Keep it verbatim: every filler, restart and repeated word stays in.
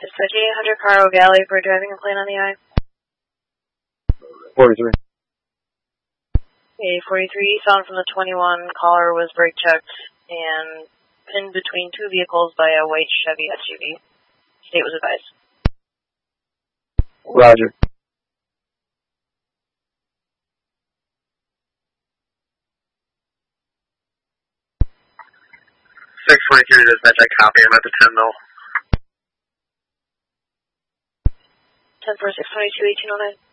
Dispatch eight hundred Caro Galley for a driving complaint on the eye. forty-three. A forty-three, sound from the twenty-one, caller was brake checked and pinned between two vehicles by a white Chevy S U V. State was advised. Roger. six forty-three dispatch, I copy. I'm at the ten mil. ten four six twenty-two eighteen oh nine.